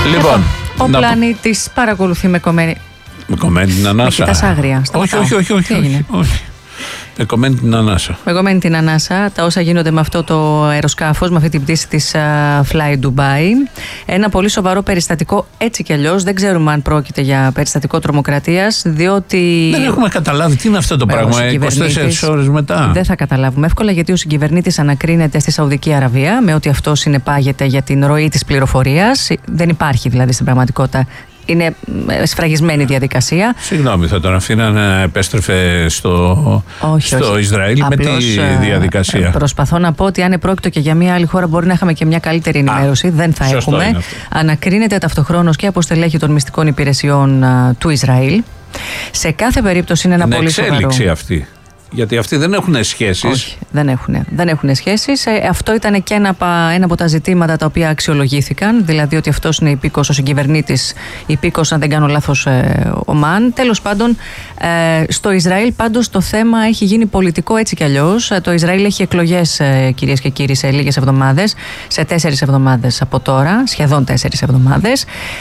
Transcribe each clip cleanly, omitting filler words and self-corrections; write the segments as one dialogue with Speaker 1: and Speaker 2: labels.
Speaker 1: Λοιπόν,
Speaker 2: ο πλανήτης παρακολουθεί με κομμένη.
Speaker 1: Με κομμένη την ανάσα.
Speaker 2: Με κοιτάς άγρια.
Speaker 1: Όχι. Με κομμένη την ανάσα.
Speaker 2: Με κομμένη την ανάσα, τα όσα γίνονται με αυτό το αεροσκάφος, με αυτή την πτήση της Fly Dubai. Ένα πολύ σοβαρό περιστατικό έτσι κι αλλιώς. Δεν ξέρουμε αν πρόκειται για περιστατικό τρομοκρατίας, διότι.
Speaker 1: Δεν έχουμε καταλάβει τι είναι αυτό το πράγμα 24 ώρες μετά.
Speaker 2: Δεν θα καταλάβουμε εύκολα, γιατί ο συγκυβερνήτης ανακρίνεται στη Σαουδική Αραβία, με ότι αυτό συνεπάγεται για την ροή της πληροφορίας. Δεν υπάρχει δηλαδή στην πραγματικότητα. Είναι σφραγισμένη διαδικασία.
Speaker 1: Συγγνώμη, θα τον αφήναν να επέστρεφε στο Ισραήλ. Απλώς, με τη διαδικασία.
Speaker 2: Προσπαθώ να πω ότι αν επρόκειτο και για μια άλλη χώρα, μπορεί να είχαμε και μια καλύτερη ενημέρωση. Δεν θα έχουμε. Ανακρίνεται ταυτοχρόνως και από στελέχη των μυστικών υπηρεσιών του Ισραήλ. Σε κάθε περίπτωση είναι ένα πολύ σοβαρό.
Speaker 1: Είναι εξέλιξη αυτή. Γιατί αυτοί δεν έχουν σχέσεις.
Speaker 2: Όχι, δεν έχουν σχέσεις. Αυτό ήταν και ένα από τα ζητήματα τα οποία αξιολογήθηκαν. Δηλαδή ότι αυτός είναι υπήκος, ο συγκυβερνήτης υπήκος, αν δεν κάνω λάθος, Ομάν. Τέλος πάντων, στο Ισραήλ πάντως το θέμα έχει γίνει πολιτικό έτσι κι αλλιώς. Το Ισραήλ έχει εκλογές, κυρίες και κύριοι, σε λίγες εβδομάδες, σε 4 εβδομάδες από τώρα, σχεδόν 4 εβδομάδες.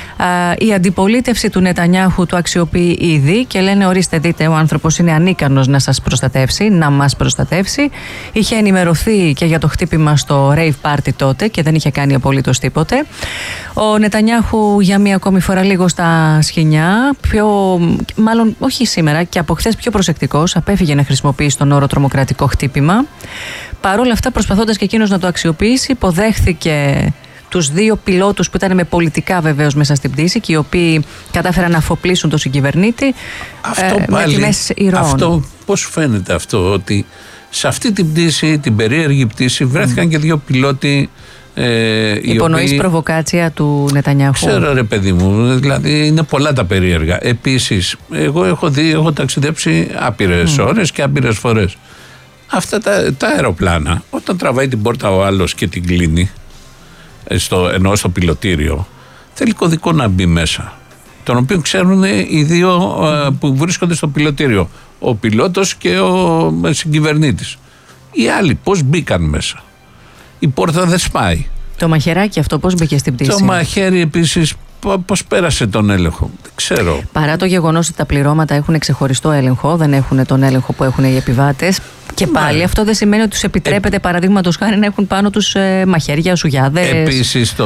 Speaker 2: Η αντιπολίτευση του Νετανιάχου το αξιοποιεί ήδη και λένε: ορίστε, δείτε, ο άνθρωπος είναι ανίκανος να σας προστατεύσει, να μας προστατεύσει. Είχε ενημερωθεί και για το χτύπημα στο rave party τότε και δεν είχε κάνει απολύτως τίποτε. Ο Νετανιάχου για μία ακόμη φορά λίγο στα σκοινιά, μάλλον όχι σήμερα και από χθες πιο προσεκτικός, απέφυγε να χρησιμοποιήσει τον όρο τρομοκρατικό χτύπημα. Παρ' όλα αυτά, προσπαθώντας και εκείνος να το αξιοποιήσει, υποδέχθηκε τους 2 πιλότους που ήταν με πολιτικά βεβαίως μέσα στην πτήση και οι οποίοι κατάφεραν να αφοπλίσουν τον συγκυβερνήτη με τιμές ηρώων.
Speaker 1: Αυτό πώς φαίνεται αυτό, ότι σε αυτή την πτήση, την περίεργη πτήση, βρέθηκαν και 2 πιλότοι.
Speaker 2: Υπονοείς προβοκάτσια του Νετανιάχου?
Speaker 1: Ξέρω, ρε παιδί μου, δηλαδή είναι πολλά τα περίεργα. Επίσης, εγώ έχω ταξιδέψει άπειρες ώρες και άπειρες φορές. Αυτά τα αεροπλάνα, όταν τραβάει την πόρτα ο άλλος και την κλείνει, ενώ στο πιλωτήριο, θέλει κωδικό να μπει μέσα, τον οποίο ξέρουν οι 2 που βρίσκονται στο πιλωτήριο, ο πιλότος και ο συγκυβερνήτης. Οι άλλοι πώς μπήκαν μέσα? Η πόρτα δεν σπάει.
Speaker 2: Το μαχαιράκι αυτό πώς μπήκε στην πτήση?
Speaker 1: Το μαχαίρι επίσης πώς πέρασε τον έλεγχο? Δεν ξέρω.
Speaker 2: Παρά το γεγονός ότι τα πληρώματα έχουν ξεχωριστό έλεγχο, δεν έχουν τον έλεγχο που έχουν οι επιβάτες. Και πάλι αυτό δεν σημαίνει ότι τους επιτρέπεται, παραδείγματος χάρη, να έχουν πάνω τους μαχαίρια, σουγιάδες.
Speaker 1: Επίσης,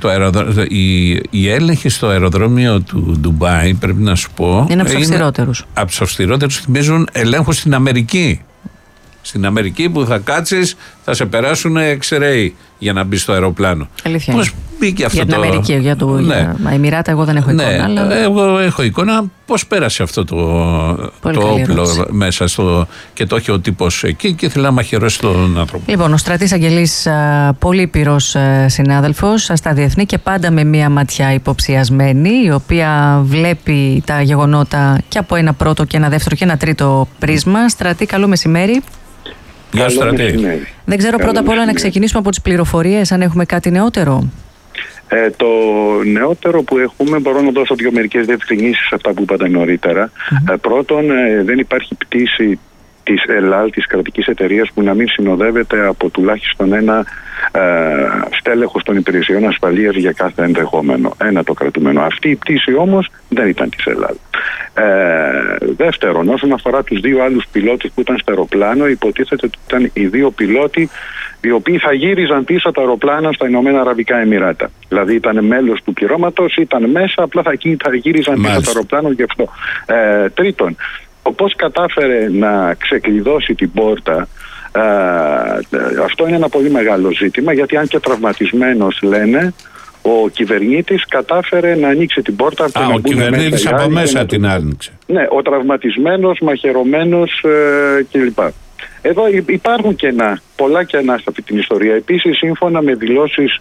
Speaker 1: οι έλεγχοι στο αεροδρόμιο του Ντουμπάι, πρέπει να σου πω,
Speaker 2: είναι από τους αυστηρότερους.
Speaker 1: Από τους αυστηρότερους, θυμίζουν ελέγχους στην Αμερική. Στην Αμερική που θα κάτσεις, θα σε περάσουν X-ray για να μπει στο αεροπλάνο.
Speaker 2: Αλήθεια.
Speaker 1: Πώς μπήκε αυτό
Speaker 2: για την Αμερική, για Εμιράτα, εγώ δεν έχω εικόνα. Αλλά...
Speaker 1: Εγώ έχω εικόνα πώς πέρασε αυτό το όπλο μέσα και το έχει ο τύπος εκεί και ήθελα να μαχαιρώσει τον άνθρωπο.
Speaker 2: Λοιπόν, ο Στρατής Αγγελής, πολύ πυρός συνάδελφος στα διεθνή και πάντα με μία ματιά υποψιασμένη, η οποία βλέπει τα γεγονότα και από ένα πρώτο και ένα δεύτερο και ένα τρίτο πρίσμα. Στρατή, καλό μεσημέρι.
Speaker 1: Γεια σου, Στρατή.
Speaker 2: Δεν ξέρω πρώτα απ' όλα να ξεκινήσουμε από τις πληροφορίες, αν έχουμε κάτι νεότερο.
Speaker 3: Το νεότερο που έχουμε, μπορώ να δώσω μερικές διευκρινήσεις αυτά που είπατε νωρίτερα. Πρώτον, δεν υπάρχει πτήση της ΕΛΑΛ, της κρατικής εταιρείας, που να μην συνοδεύεται από τουλάχιστον ένα στέλεχος των υπηρεσιών ασφαλείας για κάθε ενδεχόμενο. Ένα το κρατούμενο. Αυτή η πτήση όμως δεν ήταν της ΕΛΑΛ. Δεύτερον, όσον αφορά τους 2 άλλους πιλότους που ήταν στο αεροπλάνο, υποτίθεται ότι ήταν οι 2 πιλότοι οι οποίοι θα γύριζαν πίσω τα αεροπλάνα στα Ηνωμένα Αραβικά Εμιράτα. Δηλαδή ήταν μέλος του πληρώματος, ήταν μέσα, απλά θα γύριζαν πίσω το αεροπλάνο γι' αυτό. Τρίτον, πώς κατάφερε να ξεκλειδώσει την πόρτα, αυτό είναι ένα πολύ μεγάλο ζήτημα, γιατί αν και τραυματισμένος λένε, ο κυβερνήτης κατάφερε να ανοίξει την πόρτα.
Speaker 1: Ο κυβερνήτης από μέσα την άνοιξε.
Speaker 3: Ναι, ο τραυματισμένος, μαχαιρωμένος κλπ. Εδώ υπάρχουν κενά, πολλά κενά σε αυτή την ιστορία. Επίσης, σύμφωνα με δηλώσεις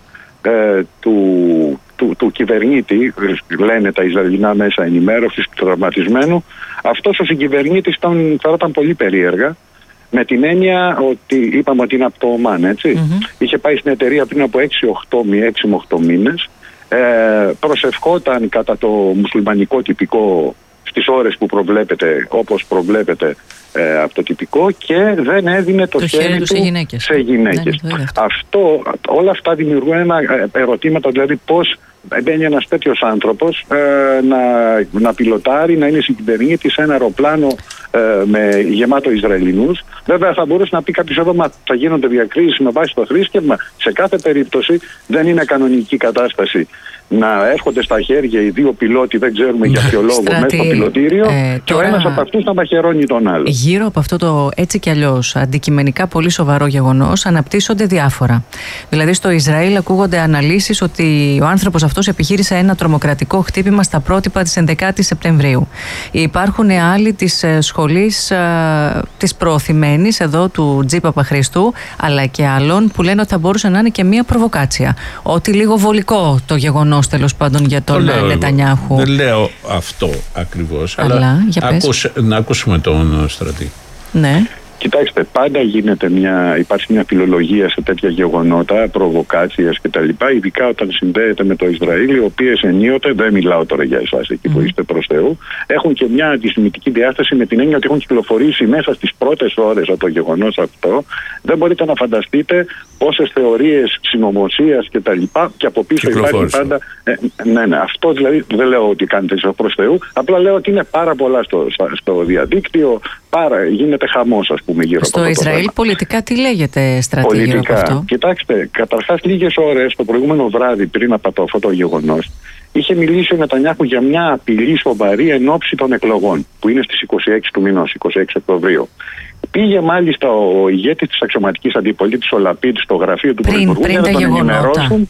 Speaker 3: του κυβερνήτη, λένε τα Ισραηλινά μέσα ενημέρωσης του τραυματισμένου, αυτός ο συγκυβερνήτης θα ήταν πολύ περίεργα, με την έννοια ότι είπαμε ότι είναι από το Ομάν, έτσι. Είχε πάει στην εταιρεία πριν από 6 με 8 μήνες, προσευχόταν κατά το μουσουλμανικό τυπικό στις ώρες που προβλέπεται, όπως προβλέπεται από το τυπικό και δεν έδινε το χέρι του σε γυναίκες. Όλα αυτά δημιουργούν ερωτήματα, δηλαδή πώς μπαίνει ένας τέτοιος άνθρωπος να πιλοτάρει, να είναι συγκυβερνήτης σε ένα αεροπλάνο γεμάτο Ισραηλινούς. Βέβαια θα μπορούσε να πει κάποιος εδώ, μα θα γίνονται διακρίσεις με βάση το θρήσκευμα. Σε κάθε περίπτωση δεν είναι κανονική κατάσταση να έρχονται στα χέρια οι δύο πιλότοι, δεν ξέρουμε για ποιο λόγο, μέσα στο πιλωτήριο και ο ένας από αυτούς να μαχαιρώνει τον άλλο.
Speaker 2: Γύρω από αυτό το έτσι κι αλλιώς αντικειμενικά πολύ σοβαρό γεγονός αναπτύσσονται διάφορα. Δηλαδή στο Ισραήλ ακούγονται αναλύσεις ότι ο άνθρωπος αυτός επιχείρησε ένα τρομοκρατικό χτύπημα στα πρότυπα της 11ης Σεπτεμβρίου. Υπάρχουν άλλοι της σχολής της προωθημένης εδώ του Τζι Παπαχρήστου, αλλά και άλλων που λένε ότι θα μπορούσε να είναι και μία προβοκάτσια. Ότι λίγο βολικό το γεγονός τέλος πάντων για τον Νετανιάχου.
Speaker 1: Δεν λέω αυτό ακριβώς, αλλά να ακούσουμε τον Στρατή.
Speaker 2: Ναι.
Speaker 3: Κοιτάξτε, πάντα υπάρχει μια φιλολογία σε τέτοια γεγονότα, προβοκάτσιες κτλ. Ειδικά όταν συνδέεται με το Ισραήλ, οι οποίες ενίοτε, δεν μιλάω τώρα για εσάς εκεί που είστε προς Θεού, έχουν και μια αντισημιτική διάσταση με την έννοια ότι έχουν κυκλοφορήσει μέσα στις πρώτες ώρες από το γεγονός αυτό. Δεν μπορείτε να φανταστείτε πόσες θεωρίες συνωμοσίας κτλ. Και από πίσω υπάρχει πάντα. Ναι, αυτό δηλαδή δεν λέω ότι κάνετε εσείς προς Θεού, απλά λέω ότι είναι πάρα πολλά στο διαδίκτυο, γίνεται χαμός, ας πούμε, γύρω
Speaker 2: στο
Speaker 3: από αυτό.
Speaker 2: Στο Ισραήλ πολιτικά τι λέγεται, Στρατή, γύρω από αυτό?
Speaker 3: Κοιτάξτε, καταρχάς λίγες ώρες το προηγούμενο βράδυ πριν από αυτό το γεγονός είχε μιλήσει ο Νετανιάχου για μια απειλή σοβαρή εν ώψη των εκλογών που είναι στις 26 του μηνός, 26 Οκτωβρίου. Πήγε μάλιστα ο ηγέτης της αξιωματικής αντιπολίτευσης, ο Λαπίντ, στο γραφείο του Πρωθυπουργού για να τον ενημερώσουν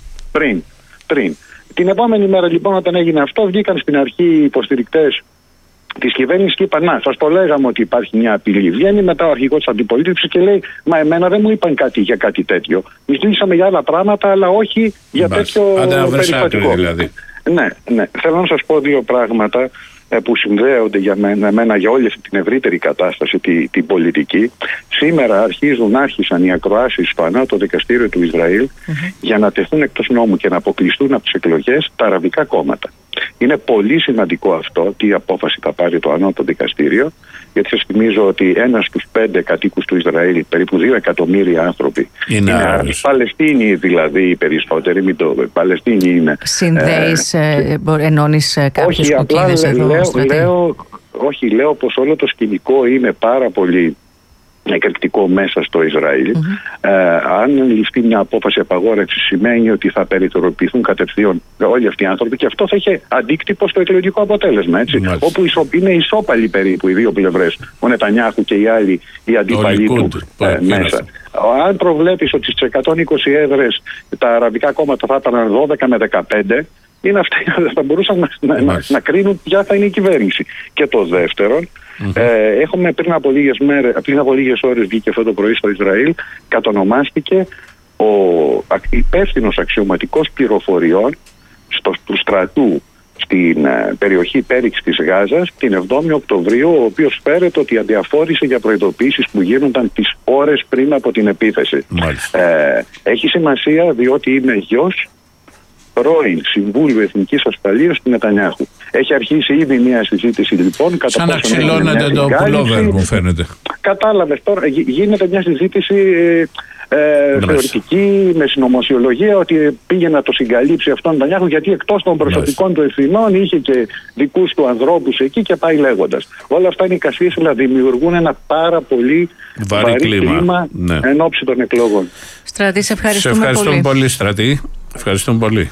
Speaker 3: πριν. Την επόμενη μέρα λοιπόν όταν έγινε αυτό βγήκαν στην αρχή οι υποστηρικτές της κυβέρνησης και είπαν, να, σας το λέγαμε ότι υπάρχει μια απειλή. Βγαίνει μετά ο αρχηγός της αντιπολίτευσης και λέει, μα εμένα δεν μου είπαν κάτι για κάτι τέτοιο. Μιλήσαμε για άλλα πράγματα, αλλά όχι για τέτοιο περιστατικό.
Speaker 1: Δηλαδή.
Speaker 3: Ναι. Θέλω να σας πω δύο πράγματα που συνδέονται για μένα για όλη αυτή την ευρύτερη κατάσταση, την πολιτική. Σήμερα άρχισαν οι ακροάσεις στο ανώτατο δικαστήριο του Ισραήλ για να τεθούν εκτός νόμου και να αποκλειστούν από τις εκλογές τα αραβικά κόμματα. Είναι πολύ σημαντικό αυτό, τι απόφαση θα πάρει το ανώτατο δικαστήριο, γιατί σας θυμίζω ότι ένας στους 5 κατοίκους του Ισραήλ, περίπου 2 εκατομμύρια άνθρωποι, είναι Παλαιστίνοι δηλαδή οι περισσότεροι, Παλαιστίνοι είναι.
Speaker 2: Συνδέεις, ενώνεις κάποιες κουκκίδες εδώ?
Speaker 3: Λέω πως όλο το σκηνικό είναι πάρα πολύ εκρηκτικό μέσα στο Ισραήλ. Αν ληφθεί μια απόφαση απαγόρευση, σημαίνει ότι θα περιθωριοποιηθούν κατευθείαν όλοι αυτοί οι άνθρωποι και αυτό θα είχε αντίκτυπο στο εκλογικό αποτέλεσμα. Έτσι, όπου είναι ισόπαλοι περίπου οι δύο πλευρές, ο Νετανιάχου και οι άλλοι, οι αντίπαλοι του μέσα. Αν προβλέπεις ότι στις 120 έδρες τα αραβικά κόμματα θα ήταν 12 με 15, είναι αυτά, θα μπορούσαν να κρίνουν ποια θα είναι η κυβέρνηση. Και το δεύτερον, έχουμε πριν από λίγες ώρες βγήκε αυτό το πρωί στο Ισραήλ, κατονομάστηκε ο υπεύθυνος αξιωματικός πληροφοριών του στρατού στην περιοχή πέριξ της Γάζας την 7η Οκτωβρίου, ο οποίος φέρεται ότι αδιαφόρησε για προειδοποιήσεις που γίνονταν τις ώρες πριν από την επίθεση. Έχει σημασία διότι είναι γιος πρώην Συμβούλου Εθνικής Ασφαλείας του Νετανιάχου. Έχει αρχίσει ήδη μια συζήτηση λοιπόν.
Speaker 1: Σαν να ξυλώνεται το πουλόβερ, μου φαίνεται.
Speaker 3: Κατάλαβες τώρα, γίνεται μια συζήτηση θεωρητική, με συνωμοσιολογία, ότι πήγε να το συγκαλύψει αυτόν τον Νετανιάχου, γιατί εκτός των προσωπικών του ευθυνών είχε και δικούς του ανθρώπους εκεί και πάει λέγοντας. Όλα αυτά είναι εικασίες, αλλά δημιουργούν ένα πάρα πολύ βαρύ κλίμα εν ώψη των εκλογών.
Speaker 2: Στρατή, σε ευχαριστούμε
Speaker 1: πολύ. Στρατή. Ευχαριστούμε πολύ.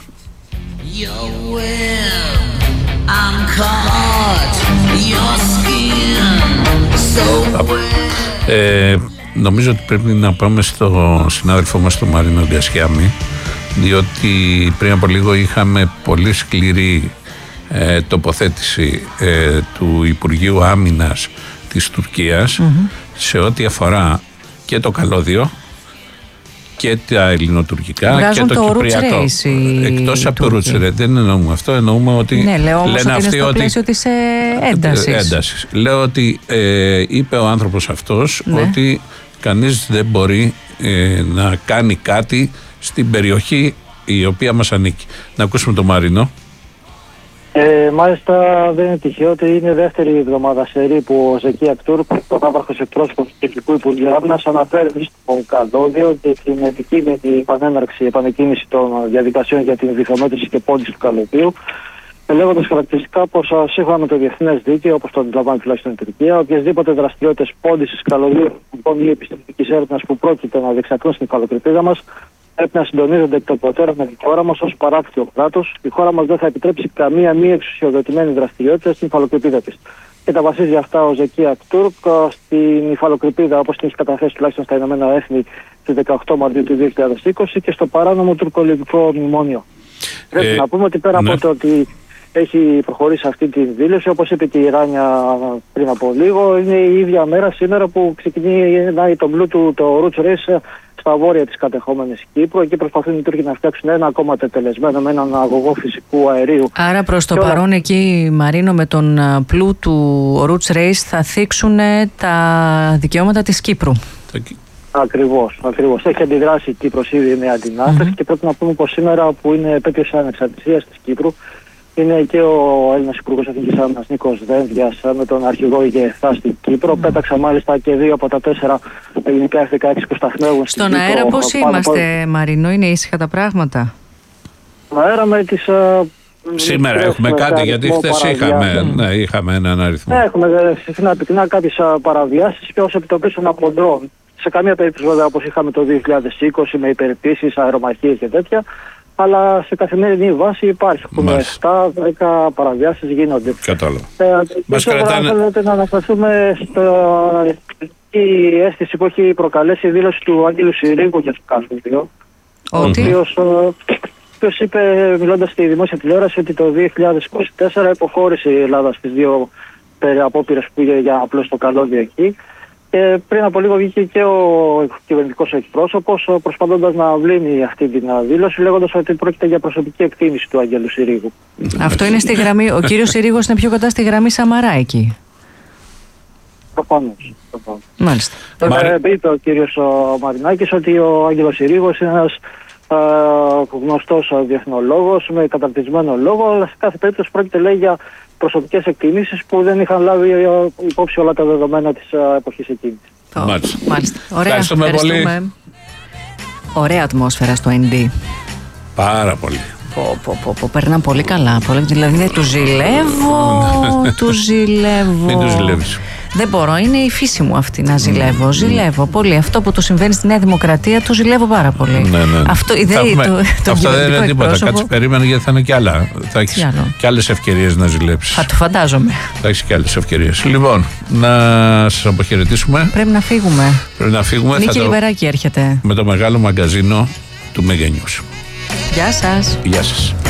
Speaker 1: Νομίζω ότι πρέπει να πάμε στο συνάδελφό μας τον Μαρίνο Ντιασιάμι, διότι πριν από λίγο είχαμε πολύ σκληρή τοποθέτηση του Υπουργείου Άμυνας της Τουρκίας σε ό,τι αφορά και το καλώδιο και τα ελληνοτουρκικά.
Speaker 2: Βγάζουν
Speaker 1: και το κυπριακό.
Speaker 2: Εκτός
Speaker 1: από το Roots, δεν εννοούμε αυτό. Εννοούμε ότι.
Speaker 2: Ναι, λέω όμως ότι είναι στο πλαίσιο της έντασης.
Speaker 1: Λέω ότι είπε ο άνθρωπος αυτός ότι κανείς δεν μπορεί να κάνει κάτι στην περιοχή η οποία μας ανήκει. Να ακούσουμε τον Μαρίνο.
Speaker 4: Μάλιστα δεν είναι τυχαίο ότι είναι δεύτερη εβδομάδα σερί που ο Ζεκί Ακτούρκ, ο ναύαρχος εκπρόσωπος του Κεντρικού Υπουργείου Άμυνας, αναφέρει στο καλώδιο και την επικείμενη επανεκκίνηση των διαδικασιών για την βυθομέτρηση και πώληση του καλωδίου, λέγοντας χαρακτηριστικά πως σύμφωνα με το διεθνές δίκαιο, όπως το αντιλαμβάνει τουλάχιστον η Τουρκία, οποιασδήποτε δραστηριότητες πώλησης καλωδίων ή επιστημονικής έρευνας που πρόκειται να διεξαχθούν στην υφαλοκρηπίδα μας πρέπει να συντονίζονται εκ των προτέρων με τη χώρα μας ως παράκτιο κράτος. Η χώρα μας δεν θα επιτρέψει καμία μη εξουσιοδοτημένη δραστηριότητα στην υφαλοκρηπίδα της. Και τα βασίζει αυτά ο Ζεκί Ακτούρκ στην υφαλοκρηπίδα, όπως την έχει καταθέσει τουλάχιστον στα Ηνωμένα Έθνη του 18 Μαρτίου του 2020 και στο παράνομο τουρκολιβικό μνημόνιο. Πρέπει να πούμε ότι πέρα από το ότι έχει προχωρήσει αυτή τη δήλωση, όπως είπε και η Ράνια πριν από λίγο, είναι η ίδια μέρα σήμερα που ξεκινάει το μπλου του το Roots Race στα βόρεια της κατεχόμενης Κύπρου. Εκεί προσπαθούν οι Τούρκοι να φτιάξουν ένα ακόμα τετελεσμένο με έναν αγωγό φυσικού αερίου. Άρα προς το παρόν εκεί, Μαρίνο, με τον πλού του Roots Race θα θίξουν τα δικαιώματα της Κύπρου. Ακριβώς. Έχει αντιδράσει η Κύπρος ήδη με αντινάσταση και πρέπει να πούμε πως σήμερα που είναι επέτειος ανεξαρτησίας της Κύπρου, είναι και ο Έλληνας Υπουργός Εθνικής Άμυνας Νίκος Δένδιας με τον αρχηγό ΙΓΕΘΑ στην Κύπρο. Πέταξα μάλιστα και 2 από τα 4 ελληνικά F-16 που σταθμεύουν στην Κύπρο. Στον αέρα πώς είμαστε, Μαρινό, είναι ήσυχα τα πράγματα? Στον αέρα με τις...
Speaker 1: Σήμερα έχουμε κάτι, γιατί χθες είχαμε έναν αριθμό.
Speaker 4: Έχουμε συχνά πυκνά κάποιες παραβιάσεις και ως επιτοπής των αποντρών. Σε καμία περίπτωση βέβαια όπως είχαμε το 2020 με υπερπτήσεις, αερομαχίες και τέτοια. Αλλά σε καθημερινή βάση υπάρχει. Έχουμε 7-10 παραβιάσεις γίνονται.
Speaker 1: Κατάλαβα.
Speaker 4: Μας κρατάνε... Θέλετε να αναφερθούμε στη αίσθηση που έχει προκαλέσει η δήλωση του Άγγελου Συρίγου για το Κάσπιο. Ο οποίος είπε, μιλώντας στη δημόσια τηλεόραση, ότι το 2024 υποχώρησε η Ελλάδα στις 2 απόπειρες που πήγε για απλώς το καλώδιο εκεί. Και πριν από λίγο βγήκε και ο κυβερνητικός εκπρόσωπος προσπαθώντας να βλύνει αυτή την δήλωση, λέγοντας ότι πρόκειται για προσωπική εκτίμηση του Αγγέλου Συρίγου.
Speaker 2: Αυτό είναι στη γραμμή. Ο κύριος Συρίγος είναι πιο κοντά στη γραμμή Σαμαρά εκεί.
Speaker 4: Προφανώς.
Speaker 2: Μάλιστα.
Speaker 4: Είπε ο κύριος Μαρινάκης ότι ο Άγγελος Συρίγος είναι ένας γνωστός διεθνολόγος με καταρτισμένο λόγο, αλλά σε κάθε περίπτωση πρόκειται, λέει, για προσωπικές εκτιμήσεις που δεν είχαν λάβει υπόψη όλα τα δεδομένα της εποχής εκείνης.
Speaker 2: Μάλιστα. Ωραία. Ευχαριστούμε πολύ. Ωραία ατμόσφαιρα στο ND.
Speaker 1: Πάρα πολύ.
Speaker 2: Περνά πολύ καλά. Δηλαδή του ζηλεύω.
Speaker 1: Μην του ζηλεύεις.
Speaker 2: Δεν μπορώ, είναι η φύση μου αυτή να ζηλεύω. Ζηλεύω πολύ. Αυτό που του συμβαίνει στη Νέα Δημοκρατία το ζηλεύω πάρα πολύ.
Speaker 1: Ναι.
Speaker 2: Αυτό
Speaker 1: δεν είναι τίποτα. Κάτσε, περίμενε, γιατί θα είναι κι άλλα. Θα έχεις κι άλλες ευκαιρίες να ζηλέψεις.
Speaker 2: Θα το φαντάζομαι.
Speaker 1: Θα έχεις κι άλλες ευκαιρίες. Λοιπόν, να σας αποχαιρετήσουμε.
Speaker 2: Πρέπει να φύγουμε. Νίκη Λιβεράκη έρχεται.
Speaker 1: Με το μεγάλο μαγκαζίνο του Mega News.
Speaker 2: Γεια σας.